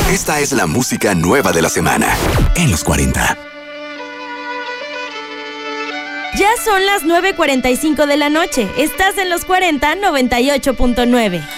Esta es la música nueva de la semana en los 40. Ya son las 9:45 de la noche. Estás en los 40 98.9.